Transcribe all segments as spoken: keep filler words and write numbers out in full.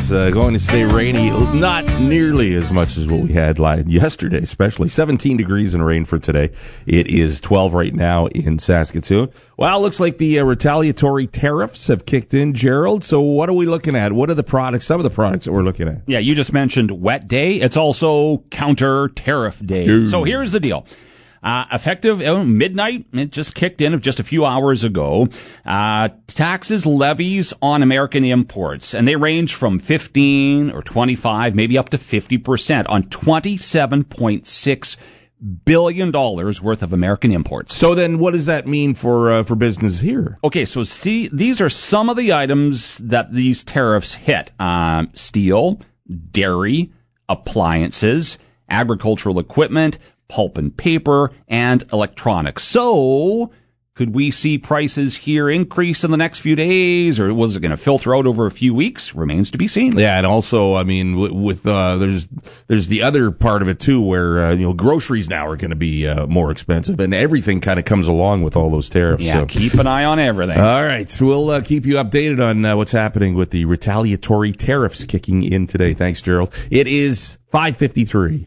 is uh, going to stay rainy, not nearly as much as what we had like yesterday, especially. seventeen degrees and rain for today. It is twelve right now in Saskatoon. Well, it looks like the uh, retaliatory tariffs have kicked in, Gerald. So what are we looking at? What are the products, some of the products that we're looking at? Yeah, you just mentioned wet day. It's also counter tariff day. Ooh. So here's the deal. Uh, effective uh, midnight, it just kicked in just a few hours ago. Uh, taxes, levies on American imports, and they range from fifteen or twenty-five, maybe up to fifty percent on twenty-seven point six billion dollars worth of American imports. So then what does that mean for uh, for business here? Okay, so see, these are some of the items that these tariffs hit. Um, steel, dairy, appliances, agricultural equipment, pulp and paper, and electronics. So, could we see prices here increase in the next few days, or was it going to filter out over a few weeks? Remains to be seen. Yeah, and also, I mean, with uh, there's there's the other part of it too, where uh, you know groceries now are going to be uh, more expensive, and everything kind of comes along with all those tariffs. Yeah, so. Keep an eye on everything. All right, so we'll uh, keep you updated on uh, what's happening with the retaliatory tariffs kicking in today. Thanks, Gerald. It is five fifty-three.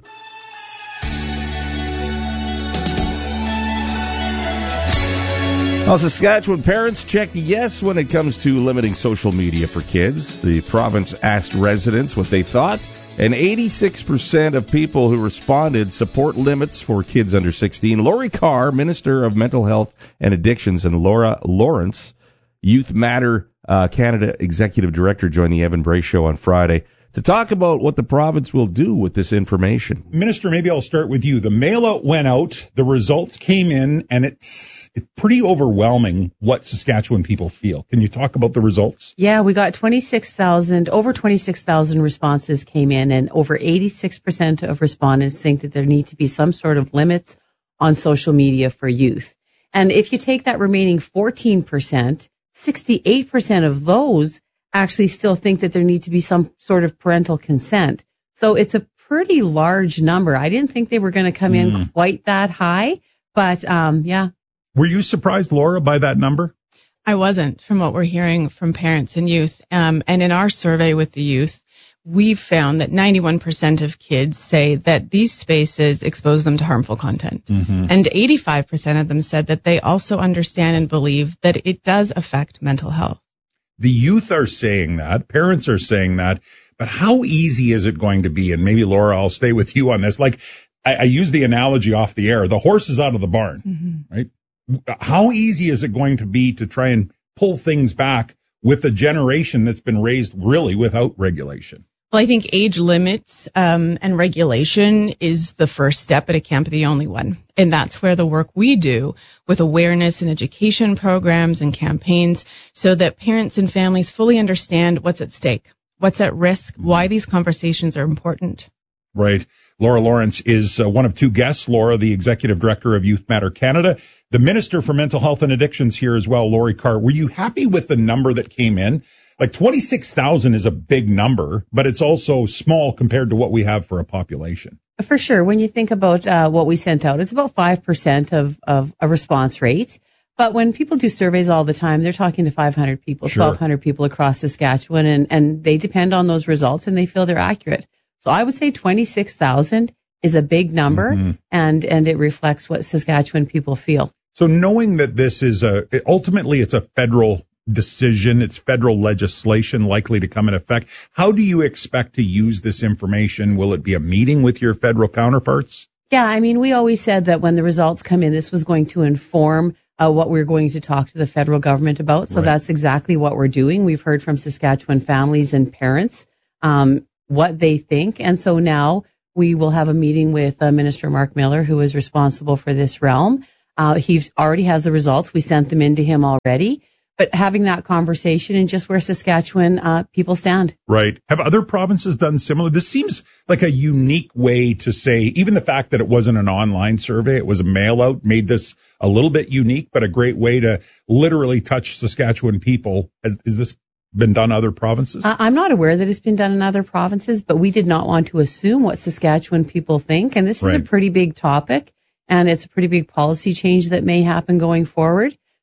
Well, Saskatchewan parents checked yes when it comes to limiting social media for kids. The province asked residents what they thought, and eighty-six percent of people who responded support limits for kids under sixteen. Lori Carr, Minister of Mental Health and Addictions, and Laura Lawrence, Youth Matter uh, Canada Executive Director, joined the Evan Bray Show on Friday to talk about what the province will do with this information. Minister, maybe I'll start with you. The mail-out went out, the results came in, and it's, it's pretty overwhelming what Saskatchewan people feel. Can you talk about the results? Yeah, we got twenty-six thousand, over twenty-six thousand responses came in, and over eighty-six percent of respondents think that there need to be some sort of limits on social media for youth. And if you take that remaining fourteen percent, sixty-eight percent of those actually still think that there need to be some sort of parental consent. So it's a pretty large number. I didn't think they were going to come mm. in quite that high, but um, yeah. Were you surprised, Laura, by that number? I wasn't, from what we're hearing from parents and youth. Um, and in our survey with the youth, we've found that ninety-one percent of kids say that these spaces expose them to harmful content. Mm-hmm. And eighty-five percent of them said that they also understand and believe that it does affect mental health. The youth are saying that, parents are saying that, but how easy is it going to be? And maybe, Laura, I'll stay with you on this. Like, I, I use the analogy off the air. The horse is out of the barn, mm-hmm. right? How easy is it going to be to try and pull things back with a generation that's been raised really without regulation? Well, I think age limits um, and regulation is the first step, but it can't be the only one. And that's where the work we do with awareness and education programs and campaigns so that parents and families fully understand what's at stake, what's at risk, why these conversations are important. Right. Laura Lawrence is uh, one of two guests. Laura, the Executive Director of Youth Matter Canada, the Minister for Mental Health and Addictions here as well, Lori Carr. Were you happy with the number that came in? Like twenty-six thousand is a big number, but it's also small compared to what we have for a population. For sure. When you think about uh, what we sent out, it's about five percent of, of a response rate. But when people do surveys all the time, they're talking to five hundred people, sure. twelve hundred people across Saskatchewan, and, and they depend on those results and they feel they're accurate. So I would say twenty-six thousand is a big number, mm-hmm. and, and it reflects what Saskatchewan people feel. So knowing that this is a, ultimately it's a federal decision, it's federal legislation likely to come in effect, how do you expect to use this information? Will it be a meeting with your federal counterparts? Yeah, I mean, we always said that when the results come in, this was going to inform uh, what we're going to talk to the federal government about. So right. That's exactly what we're doing. We've heard from Saskatchewan families and parents um, what they think. And so now we will have a meeting with uh, Minister Mark Miller, who is responsible for this realm. Uh, he already has the results. We sent them in to him already. But having that conversation and just where Saskatchewan uh, people stand. Right. Have other provinces done similar? This seems like a unique way to say, even the fact that it wasn't an online survey, it was a mail out, made this a little bit unique, but a great way to literally touch Saskatchewan people. Has, has this been done in other provinces? I'm not aware that it's been done in other provinces, but we did not want to assume what Saskatchewan people think. And this is right. a pretty big topic, and it's a pretty big policy change that may happen going forward.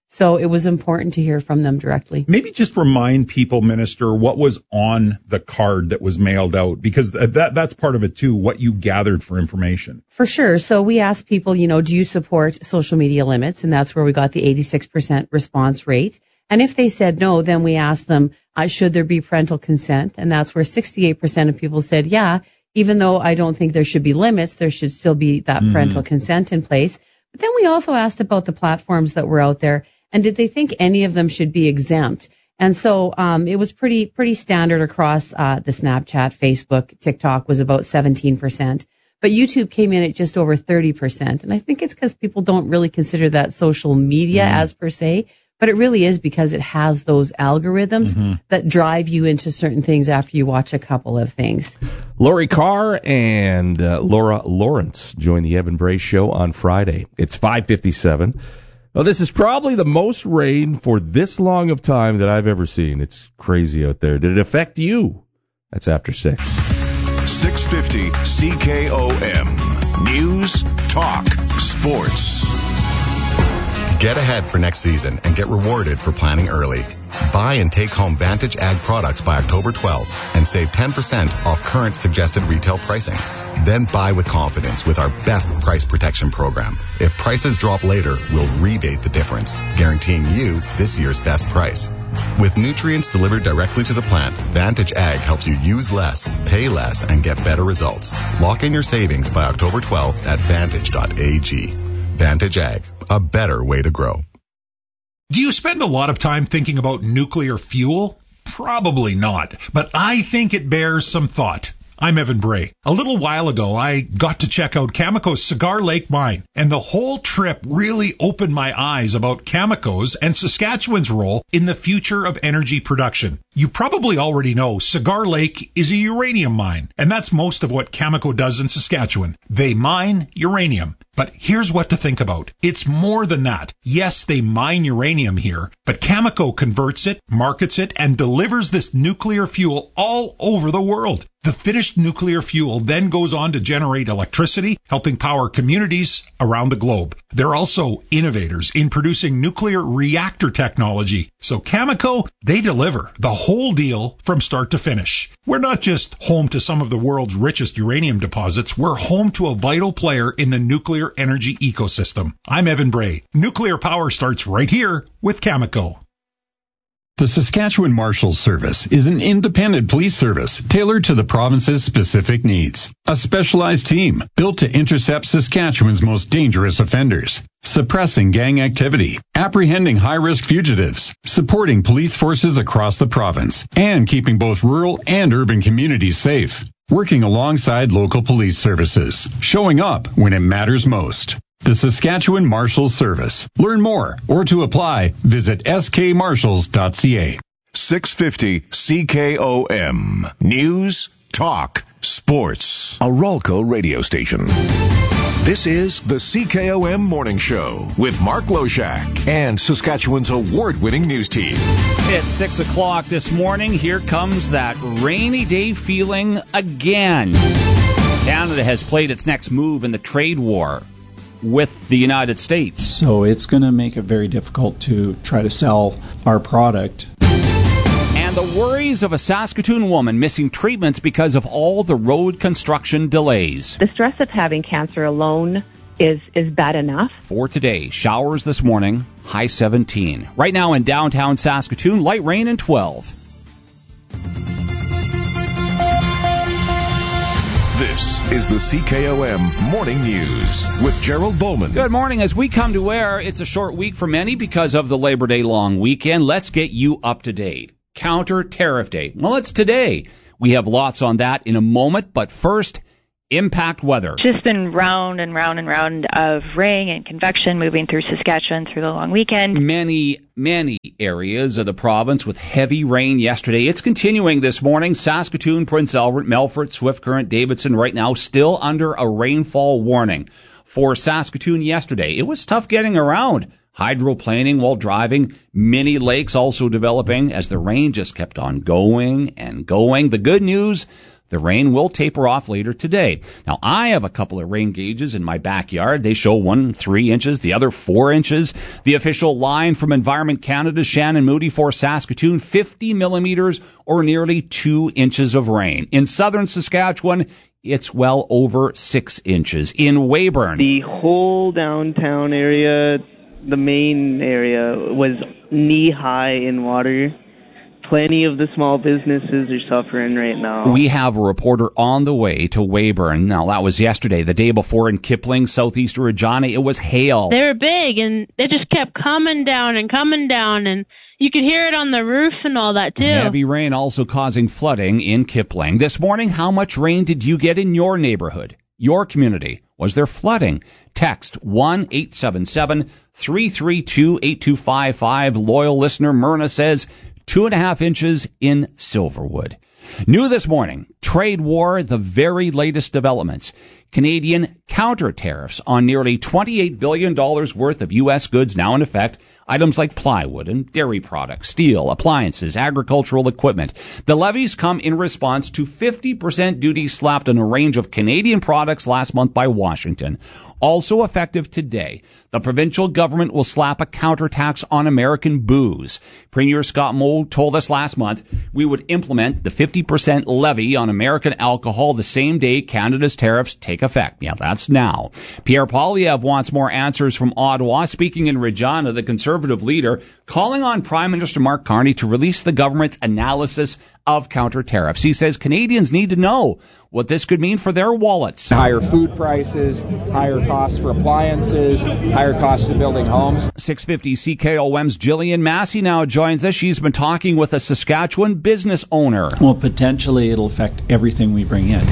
So it was important to hear from them directly. Maybe just remind people, Minister, what was on the card that was mailed out, because that that's part of it too, what you gathered for information. For sure. So we asked people, you know, do you support social media limits? And that's where we got the eighty-six percent response rate. And if they said no, then we asked them, uh, should there be parental consent? And that's where sixty-eight percent of people said, yeah, even though I don't think there should be limits, there should still be that mm-hmm. parental consent in place. But then we also asked about the platforms that were out there, and did they think any of them should be exempt? And so um, it was pretty pretty standard across uh, the Snapchat, Facebook, TikTok was about seventeen percent. But YouTube came in at just over thirty percent. And I think it's because people don't really consider that social media mm-hmm. as per se. But it really is because it has those algorithms mm-hmm. that drive you into certain things after you watch a couple of things. Lori Carr and uh, Laura Lawrence join the Evan Bray Show on Friday. It's five fifty-seven. Well, this is probably the most rain for this long of time that I've ever seen. It's crazy out there. Did it affect you? That's after six. six fifty C K O M. News, talk, sports. Get ahead for next season and get rewarded for planning early. Buy and take home Vantage Ag products by October twelfth and save ten percent off current suggested retail pricing. Then buy with confidence with our best price protection program. If prices drop later, we'll rebate the difference, guaranteeing you this year's best price. With nutrients delivered directly to the plant, Vantage Ag helps you use less, pay less, and get better results. Lock in your savings by October twelfth at vantage dot a g. Vantage Ag, a better way to grow. Do you spend a lot of time thinking about nuclear fuel? Probably not, but I think it bears some thought. I'm Evan Bray. A little while ago, I got to check out Cameco's Cigar Lake mine, and the whole trip really opened my eyes about Cameco's and Saskatchewan's role in the future of energy production. You probably already know Cigar Lake is a uranium mine, and that's most of what Cameco does in Saskatchewan. They mine uranium. But here's what to think about. It's more than that. Yes, they mine uranium here, but Cameco converts it, markets it, and delivers this nuclear fuel all over the world. The finished nuclear fuel then goes on to generate electricity, helping power communities around the globe. They're also innovators in producing nuclear reactor technology. So Cameco, they deliver the whole deal from start to finish. We're not just home to some of the world's richest uranium deposits, we're home to a vital player in the nuclear energy ecosystem. I'm Evan Bray. Nuclear power starts right here with Cameco. The Saskatchewan Marshals Service is an independent police service tailored to the province's specific needs. A specialized team built to intercept Saskatchewan's most dangerous offenders, suppressing gang activity, apprehending high-risk fugitives, supporting police forces across the province, and keeping both rural and urban communities safe. Working alongside local police services, showing up when it matters most. The Saskatchewan Marshals Service. Learn more or to apply, visit s k marshals dot c a. six fifty C K O M. News, talk, sports. A Rolco radio station. This is the C K O M Morning Show with Mark Loshak and Saskatchewan's award-winning news team. It's six o'clock this morning. Here comes that rainy day feeling again. Canada has played its next move in the trade war with the United States. So it's going to make it very difficult to try to sell our product. And the worries of a Saskatoon woman missing treatments because of all the road construction delays. The stress of having cancer alone is is bad enough. For today, showers this morning, high seventeen. Right now in downtown Saskatoon, light rain and twelve. This is the C K O M Morning News with Gerald Bowman. Good morning. As we come to air, it's a short week for many because of the Labor Day long weekend. Let's get you up to date. Counter Tariff Day. Well, it's today. We have lots on that in a moment, but first, impact weather. Just been round and round and round of rain and convection moving through Saskatchewan through the long weekend. Many, many areas of the province with heavy rain yesterday. It's continuing this morning. Saskatoon, Prince Albert, Melfort, Swift Current, Davidson right now still under a rainfall warning. For Saskatoon yesterday, it was tough getting around. Hydroplaning while driving, mini lakes also developing as the rain just kept on going and going. The good news, The rain will taper off later today. Now, I have a couple of rain gauges in my backyard. They show one three inches, the other four inches. The official line from Environment Canada, Shannon Moody for Saskatoon, fifty millimeters or nearly two inches of rain. In southern Saskatchewan, it's well over six inches. In Weyburn, the whole downtown area, the main area, was knee-high in water. Plenty of the small businesses are suffering right now. We have a reporter on the way to Weyburn. Now, that was yesterday. The day before in Kipling, southeast Regina, it was hail. They were big, and they just kept coming down and coming down, and you could hear it on the roof and all that, too. Heavy rain also causing flooding in Kipling. This morning, how much rain did you get in your neighborhood, your community? Was there flooding? Text one eight seven seven, three three two, eight two five five. Loyal listener Myrna says two and a half inches in Silverwood. New this morning, trade war, the very latest developments. Canadian counter tariffs on nearly twenty-eight billion dollars worth of U S goods now in effect. Items like plywood and dairy products, steel, appliances, agricultural equipment. The levies come in response to fifty percent duties slapped on a range of Canadian products last month by Washington. Also effective today, the provincial government will slap a counter tax on American booze. Premier Scott Moe told us last month we would implement the fifty percent levy on American alcohol the same day Canada's tariffs take effect. Yeah, that's now. Pierre Poilievre wants more answers from Ottawa. Speaking in Regina, the Conservative leader calling on Prime Minister Mark Carney to release the government's analysis of counter tariffs. He says Canadians need to know what this could mean for their wallets. Higher food prices, higher costs for appliances, higher costs of building homes. six fifty C K O M's Jillian Massey now joins us. She's been talking with a Saskatchewan business owner. Well, potentially it'll affect everything we bring in.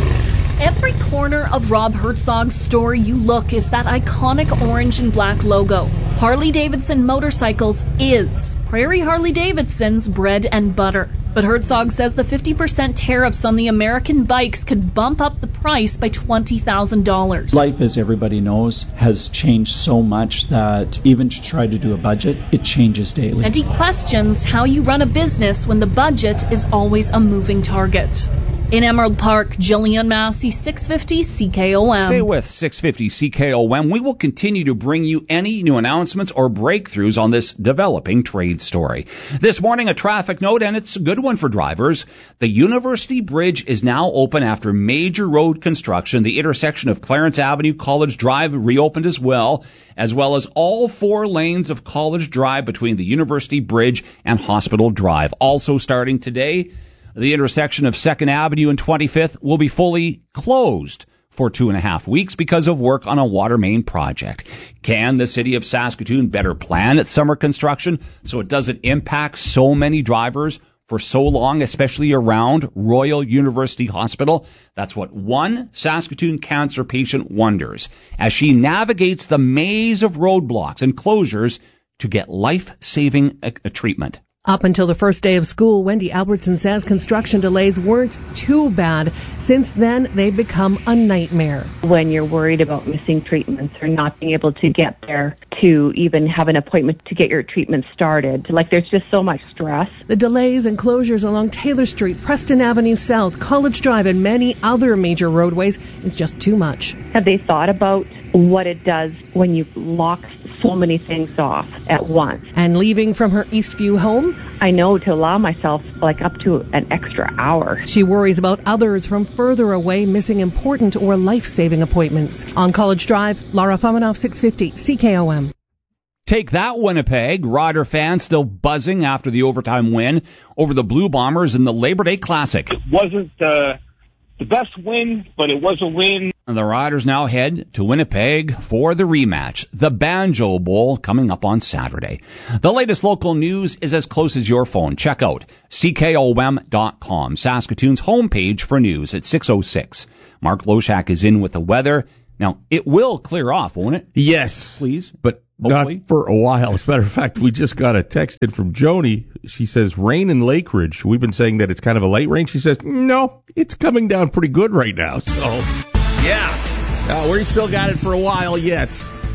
Every corner of Rob Herzog's store you look is that iconic orange and black logo. Harley-Davidson Motorcycles is Prairie Harley-Davidson's bread and butter. But Herzog says the fifty percent tariffs on the American bikes could bump up the price by twenty thousand dollars. Life, as everybody knows, has changed so much that even to try to do a budget, it changes daily. And he questions how you run a business when the budget is always a moving target. In Emerald Park, Jillian Massey, six fifty C K O M. Stay with six fifty C K O M. We will continue to bring you any new announcements or breakthroughs on this developing trade story. This morning, a traffic note, and it's a good one for drivers. The University Bridge is now open after major road construction. The intersection of Clarence Avenue, College Drive reopened as well, as well as all four lanes of College Drive between the University Bridge and Hospital Drive. Also starting today, the intersection of second Avenue and twenty-fifth will be fully closed for two and a half weeks because of work on a water main project. Can the city of Saskatoon better plan its summer construction so it doesn't impact so many drivers for so long, especially around Royal University Hospital? That's what one Saskatoon cancer patient wonders as she navigates the maze of roadblocks and closures to get life-saving a- a treatment. Up until the first day of school, Wendy Albertson says construction delays weren't too bad. Since then, they've become a nightmare. When you're worried about missing treatments or not being able to get there to even have an appointment to get your treatment started, like there's just so much stress. The delays and closures along Taylor Street, Preston Avenue South, College Drive, and many other major roadways is just too much. Have they thought about what it does when you lock so many things off at once? And leaving from her Eastview home, I know to allow myself like up to an extra hour. She worries about others from further away missing important or life-saving appointments. On College Drive, Laura Fomanoff, six fifty C K O M. Take that, Winnipeg. Rider fans still buzzing after the overtime win over the Blue Bombers in the Labor Day Classic. It wasn't uh, the best win, but it was a win. The Riders now head to Winnipeg for the rematch, the Banjo Bowl, coming up on Saturday. The latest local news is as close as your phone. Check out C K O M dot com, Saskatoon's homepage for news at six oh six. Mark Loshak is in with the weather. Now, it will clear off, won't it? Yes. Please. But hopefully. Not for a while. As a matter of fact, we just got a text in from Joni. She says, rain in Lake Ridge. We've been saying that it's kind of a light rain. She says, no, it's coming down pretty good right now. So, yeah. Uh, we still got it for a while yet.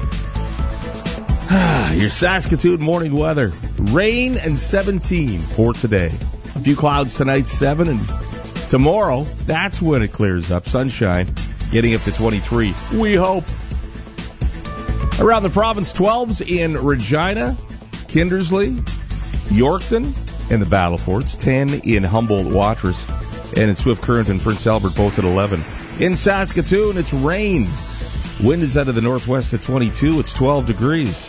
Your Saskatoon morning weather. Rain and seventeen for today. A few clouds tonight, seven, and Tomorrow, that's when it clears up. Sunshine getting up to twenty-three. We hope. Around the province, twelves in Regina, Kindersley, Yorkton, and the Battle Forts. ten in Humboldt, Watrous, and in Swift Current and Prince Albert, both at eleven. In Saskatoon, it's rain. Wind is out of the northwest at twenty-two. It's twelve degrees.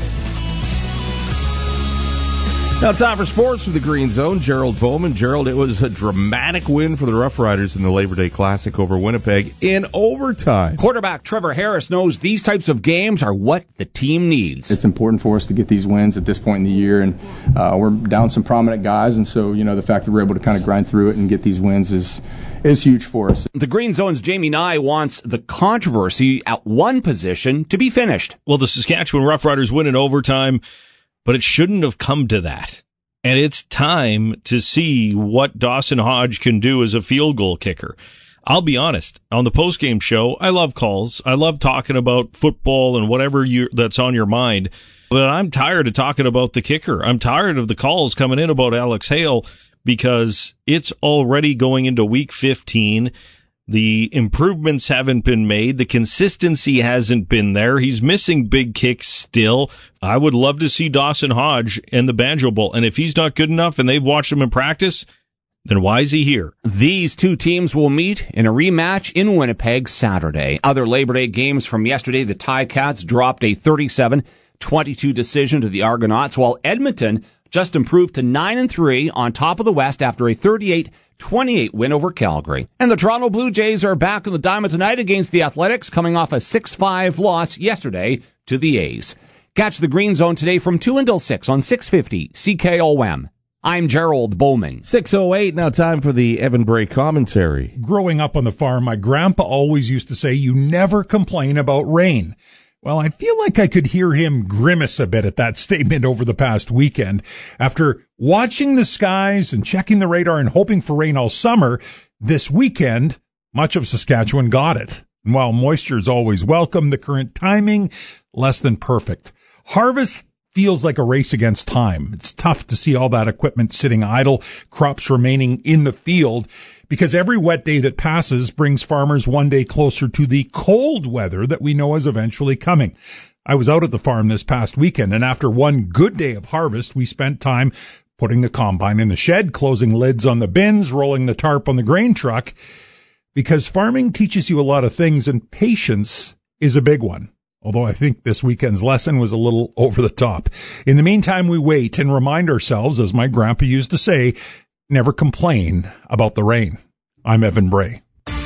Now time for sports with the Green Zone. Gerald Bowman. Gerald, it was a dramatic win for the Rough Riders in the Labor Day Classic over Winnipeg in overtime. Quarterback Trevor Harris knows these types of games are what the team needs. It's important for us to get these wins at this point in the year, and uh, we're down some prominent guys, and so, you know, the fact that we're able to kind of grind through it and get these wins is is huge for us. The Green Zone's Jamie Nye wants the controversy at one position to be finished. Well, the Saskatchewan Rough Riders win in overtime, but it shouldn't have come to that. And it's time to see what Dawson Hodge can do as a field goal kicker. I'll be honest, on the postgame show, I love calls. I love talking about football and whatever you, that's on your mind. But I'm tired of talking about the kicker. I'm tired of the calls coming in about Alex Hale because it's already going into week fifteen. The improvements haven't been made. The consistency hasn't been there. He's missing big kicks still. I would love to see Dawson Hodge in the Banjo Bowl. And if he's not good enough and they've watched him in practice, then why is he here? These two teams will meet in a rematch in Winnipeg Saturday. Other Labor Day games from yesterday, the Ticats dropped a thirty-seven twenty-two decision to the Argonauts, while Edmonton just improved to nine and three on top of the West after a thirty-eight twenty-eight win over Calgary. And the Toronto Blue Jays are back in the diamond tonight against the Athletics, coming off a six five loss yesterday to the A's. Catch the Green Zone today from two until six on six fifty C K O M. I'm Gerald Bowman. six oh eight, now time for the Evan Bray commentary. Growing up on the farm, my grandpa always used to say, you never complain about rain. Well, I feel like I could hear him grimace a bit at that statement over the past weekend. After watching the skies and checking the radar and hoping for rain all summer, this weekend, much of Saskatchewan got it. And while moisture is always welcome, the current timing, less than perfect. Harvest feels like a race against time. It's tough to see all that equipment sitting idle, crops remaining in the field, because every wet day that passes brings farmers one day closer to the cold weather that we know is eventually coming. I was out at the farm this past weekend, and after one good day of harvest, we spent time putting the combine in the shed, closing lids on the bins, rolling the tarp on the grain truck, because farming teaches you a lot of things, and patience is a big one. Although I think this weekend's lesson was a little over the top. In the meantime, we wait and remind ourselves, as my grandpa used to say, never complain about the rain. I'm Evan Bray.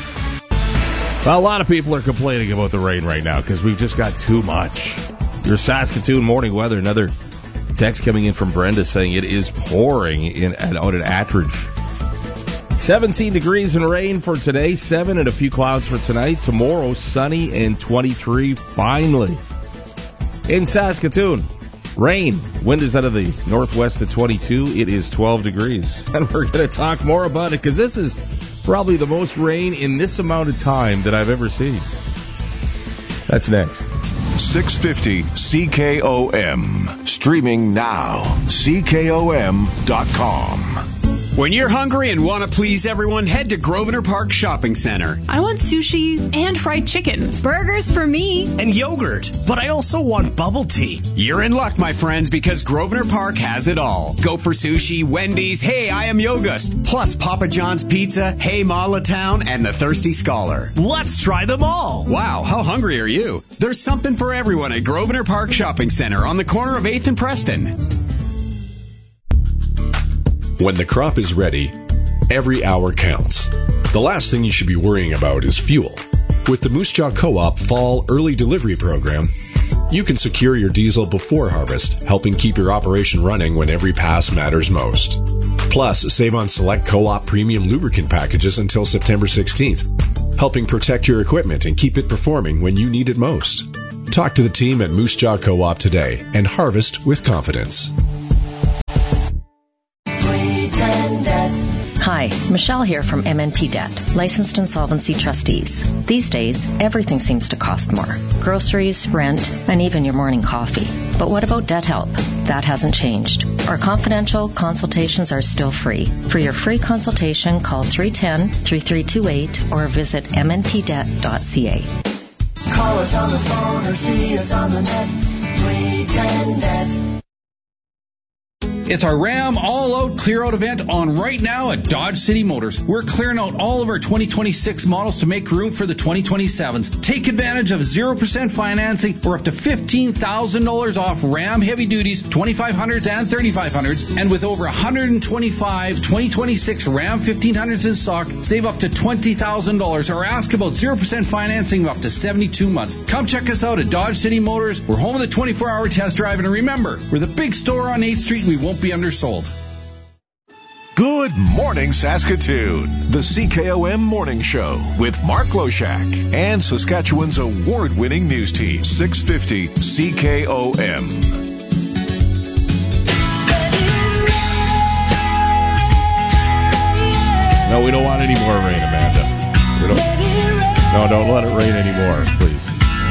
Well, a lot of people are complaining about the rain right now because we've just got too much. Your Saskatoon morning weather, another text coming in from Brenda saying it is pouring in out at Attridge. seventeen degrees and rain for today, seven and a few clouds for tonight. Tomorrow, sunny and twenty-three finally. In Saskatoon, rain. Wind is out of the northwest at twenty-two. It is twelve degrees. And we're going to talk more about it because this is probably the most rain in this amount of time that I've ever seen. That's next. six fifty C K O M. Streaming now. C K O M dot com. When you're hungry and want to please everyone, head to Grosvenor Park Shopping Center. I want sushi and fried chicken. Burgers for me. And yogurt. But I also want bubble tea. You're in luck, my friends, because Grosvenor Park has it all. Go for sushi, Wendy's, Hey, I Am Yogust, plus Papa John's Pizza, Hey Town, and the Thirsty Scholar. Let's try them all. Wow, how hungry are you? There's something for everyone at Grosvenor Park Shopping Center on the corner of eighth and Preston. When the crop is ready, every hour counts. The last thing you should be worrying about is fuel. With the Moose Jaw Co-op Fall Early Delivery Program, you can secure your diesel before harvest, helping keep your operation running when every pass matters most. Plus, save on select Co-op premium lubricant packages until September sixteenth, helping protect your equipment and keep it performing when you need it most. Talk to the team at Moose Jaw Co-op today and harvest with confidence. Hi, Michelle here from M N P Debt, Licensed Insolvency Trustees. These days, everything seems to cost more. Groceries, rent, and even your morning coffee. But what about debt help? That hasn't changed. Our confidential consultations are still free. For your free consultation, call three one zero, three three two eight or visit m n p debt dot c a. Call us on the phone or see us on the net. three ten net. It's our Ram All-Out Clear-Out event on right now at Dodge City Motors. We're clearing out all of our twenty twenty-six models to make room for the twenty twenty-sevens. Take advantage of zero percent financing or up to fifteen thousand dollars off Ram Heavy Duties, twenty-five hundreds and thirty-five hundreds. And with over one hundred twenty-five twenty twenty-six Ram fifteen hundreds in stock, save up to twenty thousand dollars or ask about zero percent financing of up to seventy-two months. Come check us out at Dodge City Motors. We're home of the twenty-four hour test drive. And remember, we're the big store on eighth street. We won't be undersold. Good morning, Saskatoon. The C K O M Morning Show with Mark Loshak and Saskatchewan's award-winning news team, six fifty C K O M. No, we don't want any more rain, Amanda. We don't. No, don't let it rain anymore, please.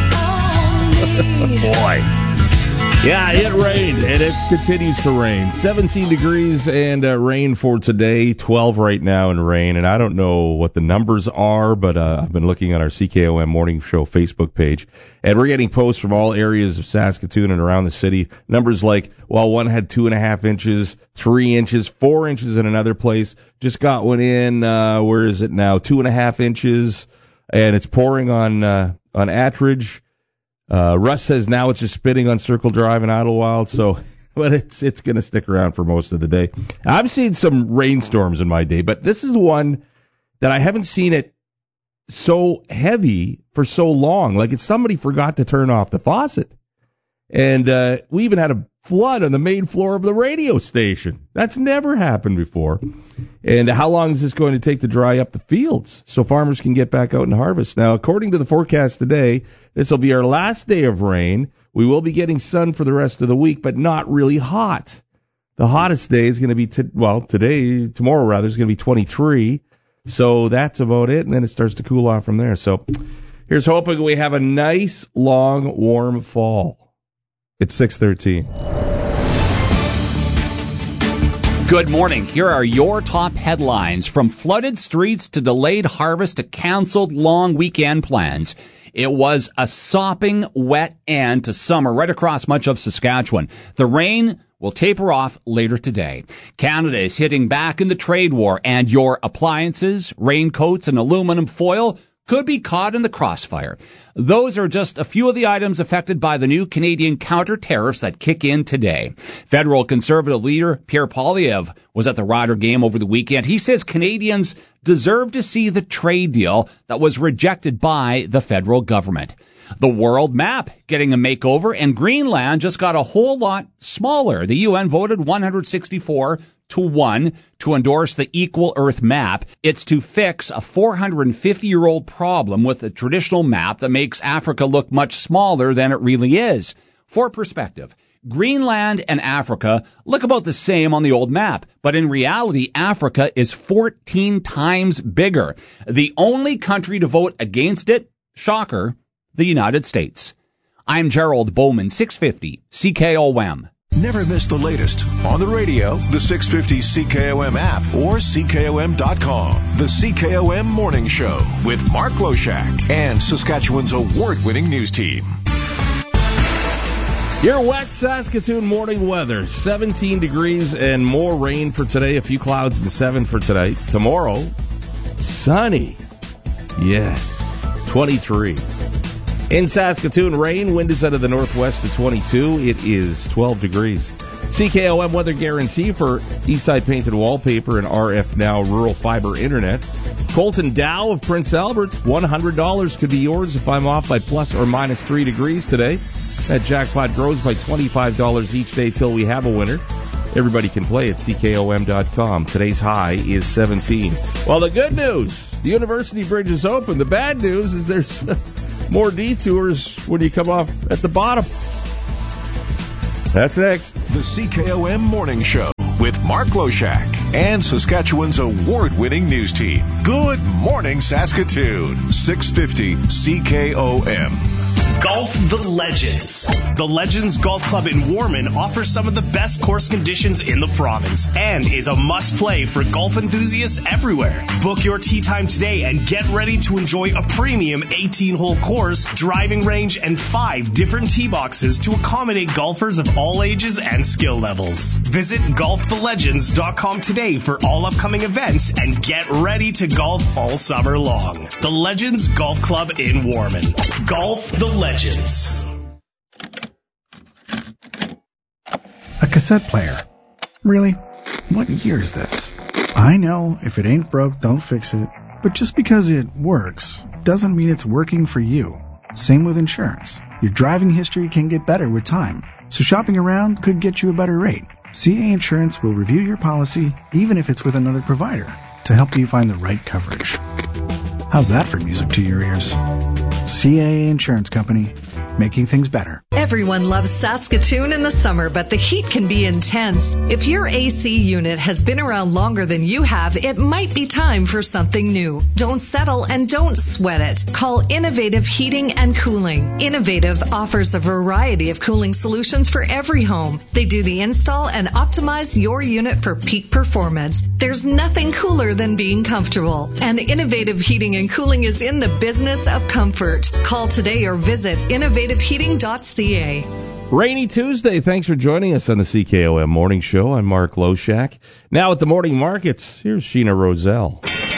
Boy. Yeah, it rained, and it continues to rain. seventeen degrees and uh, rain for today, twelve right now in rain. And I don't know what the numbers are, but uh, I've been looking on our C K O M Morning Show Facebook page, and we're getting posts from all areas of Saskatoon and around the city. Numbers like, well, one had two and a half inches, three inches, four inches in another place. Just got one in, uh, where is it now? Two and a half inches, and it's pouring on uh, on Attridge. Uh, Russ says now it's just spitting on Circle Drive in Idlewild, so but it's it's going to stick around for most of the day. I've seen some rainstorms in my day, but this is the one that I haven't seen it so heavy for so long. Like it's somebody forgot to turn off the faucet. And uh, we even had a flood on the main floor of the radio station. That's never happened before. And how long is this going to take to dry up the fields so farmers can get back out and harvest? Now, according to the forecast today, this will be our last day of rain. We will be getting sun for the rest of the week, but not really hot. The hottest day is going to be, t- well, today, tomorrow rather, is going to be twenty-three. So that's about it, and then it starts to cool off from there. So here's hoping we have a nice, long, warm fall. It's six thirteen. Good morning. Here are your top headlines. From flooded streets to delayed harvest to canceled long weekend plans. It was a sopping wet end to summer right across much of Saskatchewan. The rain will taper off later today. Canada is hitting back in the trade war, and your appliances, raincoats, and aluminum foil could be caught in the crossfire. Those are just a few of the items affected by the new Canadian counter tariffs that kick in today. Federal Conservative leader Pierre Poilievre was at the Rider game over the weekend. He says Canadians deserve to see the trade deal that was rejected by the federal government. The world map getting a makeover, and Greenland just got a whole lot smaller. The U N voted one hundred sixty-four to one to endorse the Equal Earth map. It's to fix a four hundred fifty year old problem with the traditional map that makes Africa look much smaller than it really is. For perspective, Greenland and Africa look about the same on the old map, but in reality, Africa is fourteen times bigger. The only country to vote against it, shocker, the United States. I'm Gerald Bowman, six fifty C K O M. Never miss the latest on the radio, the six fifty C K O M app, or C K O M dot com. The C K O M Morning Show with Mark Loshak and Saskatchewan's award-winning news team. Your wet Saskatoon morning weather, seventeen degrees and more rain for today, a few clouds and seven for tonight. Tomorrow, sunny. Yes, twenty-three. In Saskatoon, rain, wind is out of the northwest to twenty-two. It is twelve degrees. C K O M weather guarantee for Eastside Painted Wallpaper and R F Now Rural Fiber Internet. Colton Dow of Prince Albert, one hundred dollars could be yours if I'm off by plus or minus three degrees today. That jackpot grows by twenty-five dollars each day till we have a winner. Everybody can play at C K O M dot com. Today's high is seventeen. Well, the good news, the University Bridge is open. The bad news is there's more detours when you come off at the bottom. That's next. The C K O M Morning Show with Mark Loshak and Saskatchewan's award-winning news team. Good morning, Saskatoon. six fifty C K O M. Golf the Legends. The Legends Golf Club in Warman offers some of the best course conditions in the province and is a must-play for golf enthusiasts everywhere. Book your tee time today and get ready to enjoy a premium eighteen-hole course, driving range, and five different tee boxes to accommodate golfers of all ages and skill levels. Visit golf the legends dot com today for all upcoming events and get ready to golf all summer long. The Legends Golf Club in Warman. Golf the Legends. A cassette player. Really? What year is this? I know, if it ain't broke, don't fix it. But just because it works doesn't mean it's working for you. Same with insurance. Your driving history can get better with time. So shopping around could get you a better rate. C A Insurance will review your policy, even if it's with another provider, to help you find the right coverage. How's that for music to your ears? C A A Insurance Company, making things better. Everyone loves Saskatoon in the summer, but the heat can be intense. If your A C unit has been around longer than you have, it might be time for something new. Don't settle and don't sweat it. Call Innovative Heating and Cooling. Innovative offers a variety of cooling solutions for every home. They do the install and optimize your unit for peak performance. There's nothing cooler than being comfortable. And Innovative Heating and Cooling is in the business of comfort. Call today or visit innovative heating dot c a. Rainy Tuesday. Thanks for joining us on the C K O M Morning Show. I'm Mark Loshak. Now at the morning markets, here's Sheena Roselle.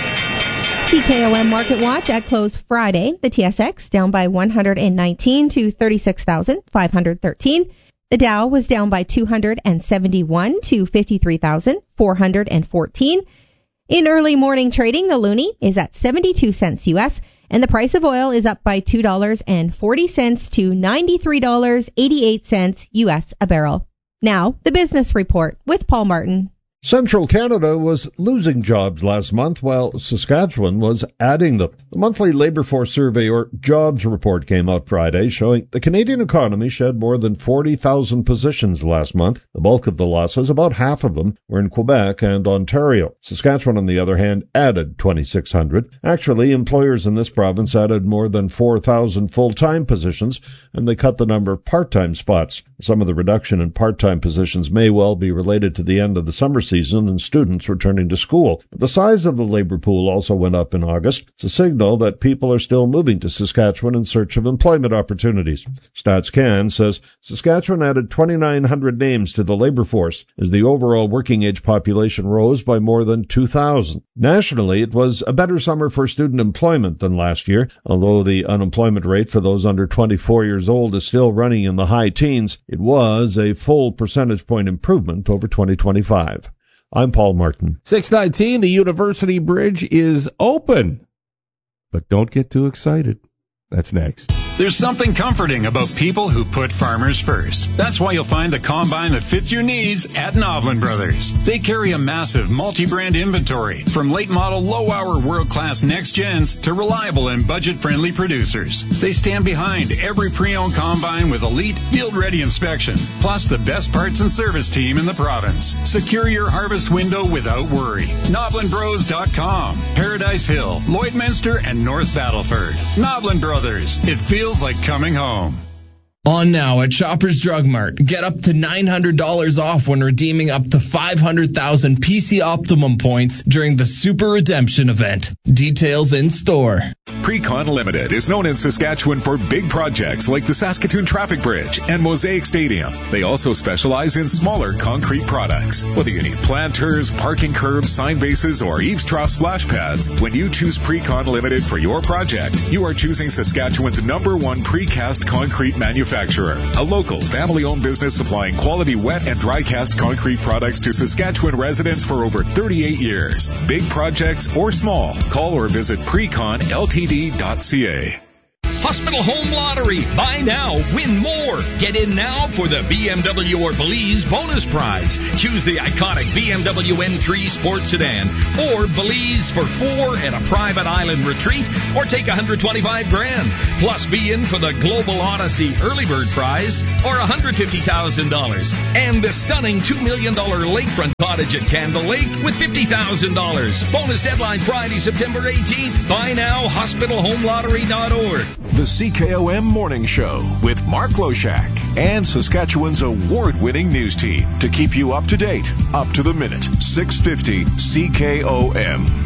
C K O M Market Watch at close Friday. The T S X down by one hundred nineteen to thirty-six thousand five hundred thirteen. The Dow was down by two hundred seventy-one to fifty-three thousand four hundred fourteen. In early morning trading, the loonie is at seventy-two cents U S, and the price of oil is up by two dollars and forty cents to ninety-three dollars and eighty-eight cents U S a barrel. Now, the business report with Paul Martin. Central Canada was losing jobs last month, while Saskatchewan was adding them. The monthly Labour Force Survey, or Jobs Report, came out Friday, showing the Canadian economy shed more than forty thousand positions last month. The bulk of the losses, about half of them, were in Quebec and Ontario. Saskatchewan, on the other hand, added twenty-six hundred. Actually, employers in this province added more than four thousand full-time positions, and they cut the number of part-time spots. Some of the reduction in part-time positions may well be related to the end of the summer season and students returning to school. The size of the labor pool also went up in August. It's a signal that people are still moving to Saskatchewan in search of employment opportunities. StatsCan says Saskatchewan added twenty-nine hundred names to the labor force as the overall working age population rose by more than two thousand. Nationally, it was a better summer for student employment than last year. Although the unemployment rate for those under twenty-four years old is still running in the high teens, it was a full percentage point improvement over twenty twenty-five. I'm Paul Martin. six nineteen, the University Bridge is open. But don't get too excited. That's next. There's something comforting about people who put farmers first. That's why you'll find the combine that fits your needs at Novlin Brothers. They carry a massive multi-brand inventory, from late model low-hour world-class next gens to reliable and budget-friendly producers. They stand behind every pre-owned combine with elite field-ready inspection, plus the best parts and service team in the province. Secure your harvest window without worry. Novlin Bros dot com, Paradise Hill, Lloydminster, and North Battleford. Novlin Brothers. It feels like coming home. On now at Shoppers Drug Mart. Get up to nine hundred dollars off when redeeming up to five hundred thousand P C Optimum points during the Super Redemption event. Details in store. Precon Limited is known in Saskatchewan for big projects like the Saskatoon Traffic Bridge and Mosaic Stadium. They also specialize in smaller concrete products. Whether you need planters, parking curbs, sign bases, or eaves trough splash pads, when you choose Precon Limited for your project, you are choosing Saskatchewan's number one precast concrete manufacturer. A local, family-owned business supplying quality wet and dry cast concrete products to Saskatchewan residents for over thirty-eight years. Big projects or small, call or visit precon L T D dot C A. Hospital Home Lottery. Buy now, win more. Get in now for the B M W or Belize bonus prize. Choose the iconic B M W M three Sports Sedan or Belize for four and a private island retreat, or take one hundred twenty-five grand. Plus be in for the Global Odyssey Early Bird Prize or one hundred fifty thousand dollars. And the stunning two million dollars lakefront cottage at Candle Lake with fifty thousand dollars. Bonus deadline Friday, September eighteenth. Buy now, hospital home lottery dot org. The C K O M Morning Show with Mark Loshak and Saskatchewan's award-winning news team to keep you up to date, up to the minute. six fifty C K O M.